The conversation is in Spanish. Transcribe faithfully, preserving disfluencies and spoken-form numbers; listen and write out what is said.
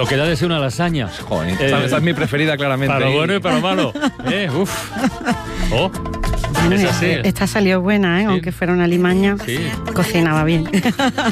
Porque da de ser una lasaña. Joder, esa, Eh, esa es mi preferida, claramente. Para lo bueno y para lo malo. Eh, uf. Oh, Bueno, es así. esta salió buena, ¿eh? Sí. Aunque fuera una limaña, Sí. cocinaba bien.